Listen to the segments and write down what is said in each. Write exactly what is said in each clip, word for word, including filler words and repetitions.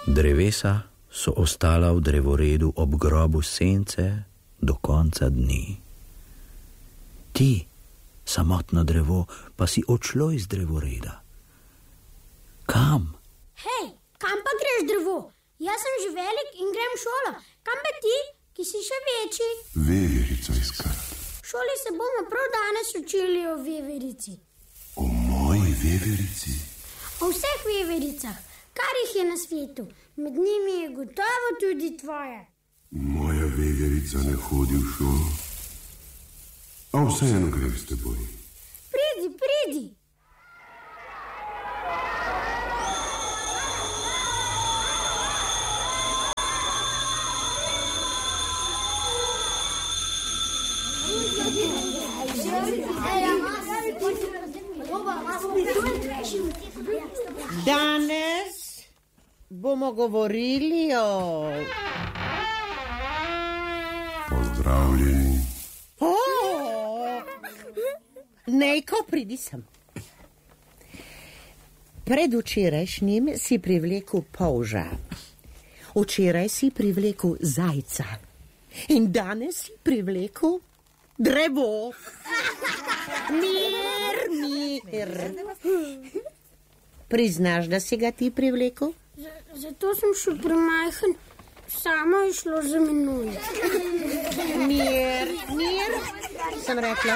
Drevesa so ostala v drevoredu ob grobu sence do konca dni. Ti, samotno drevo, pa si odšlo iz drevoreda. Kam? Hej, kam pa greš, drevo? Jaz sem že velik in grem v šolo. Kam pa ti, ki si še večji? Veverico iskat. V šoli se bomo prav danes učili o veverici. O moji veverici? O vseh vevericah, kar jih je na svetu. Med njimi je gotovo tudi tvoja. Moja veverica ne hodi v šolo. A vseeno grem s teboj. Pridi, pridi. Danes bomo govorili o... Pozdravljeni. O! Nejko, pridi sem. Predvčerajšnjim si privlekel polža. Včeraj si privlekel zajca. In danes si privlekel drevo. Mir, mir. Priznaš, da si ga ti privlekel? Zato sem še premajhen. Samo je šlo za menoj. Mir, mir, sem rekla.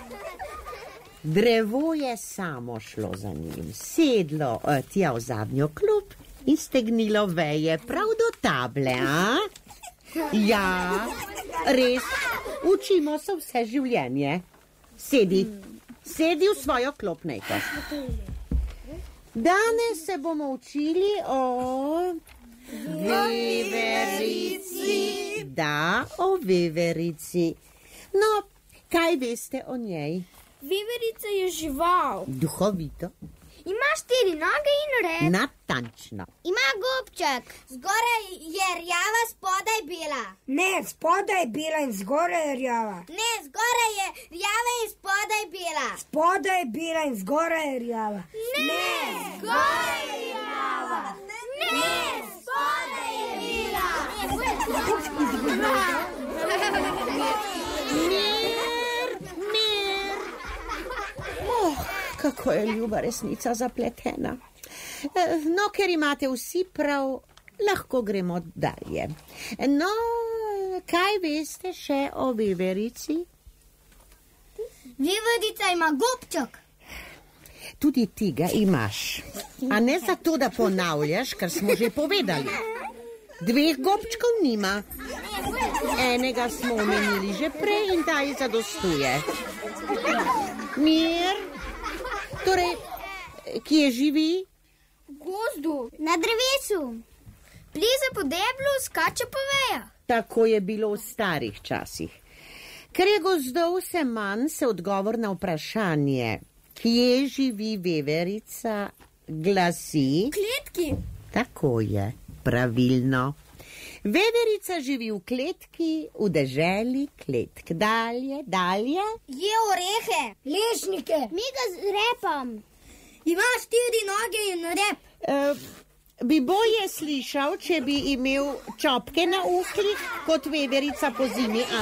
Drevo je samo šlo za njim. Sedlo tja v zadnjo klop in stegnilo veje prav do table, a? Ja, res, učimo se vse življenje. Sedi, sedi v svojo klop, Nejko. Danes se bomo učili o veverici. Da, o veverici. No, kaj veste o njej? Veverica je žival. Duhovito. Ima štiri noge in rep. Natančno. Ima gobček. Zgoraj je rjava, spodaj bela. Ne, spodaj je bela in zgoraj je rjava. Ne, zgoraj je rjava in spodaj bela. Spodaj je bela in zgoraj je rjava. Ne, zgoraj je rjava. Ne, spodaj je bela. Mir, mir. Oh, kako je ljuba resnica zapletena. No, ker imate vsi prav, lahko gremo dalje. No, kaj veste še o veverici? Veverica ima gobček. Tudi ti ga imaš. A ne zato, da ponavljaš, kar smo že povedali. Dveh gobčkov nima. Enega smo omenili že prej in ta ji zadostuje. Mir. Torej, kje živi? V gozdu. Na drevesu. Pliza po deblu, skače po vejah. Tako je bilo v starih časih. Ker je gozdov vse manj, se odgovor na vprašanje, kje živi veverica, glasi... Kletki. Tako je, pravilno. Veverica živi v kletki, v deželi kletk. Dalje, dalje. Je orehe. Lešnike. Miga z repom. Ima štiri noge in rep. Uh, bi bolje slišal, če bi imel čopke na uhlih, kot veverica po zimi, a?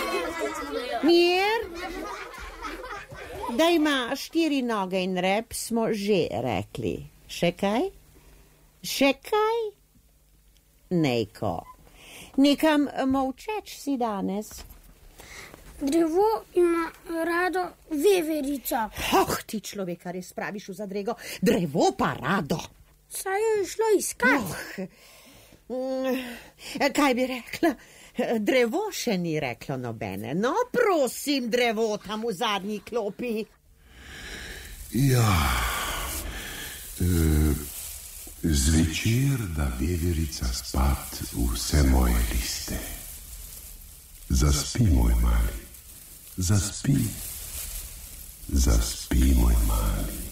Mir? Da ima štiri noge in rep, smo že rekli. Še kaj? Še kaj? Nejko. Nekam molčeč si danes. Drevo ima rado veverico. Oh, ti človeka res spraviš v zadrego. Drevo pa rado. Saj jo je šlo iskat. Oh. Kaj bi rekla? Drevo še ni reklo nobene. No, prosim, drevo tam v zadnji klopi. Ja, e, zvečer da veverica spat vse moje liste. Zaspi, moj mali, zaspi, zaspi, moj mali.